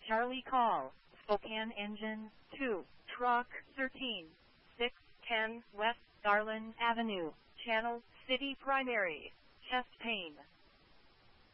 Charlie call, Spokane engine 2, truck 13, 610 West Garland Avenue, Channel City primary, chest pain.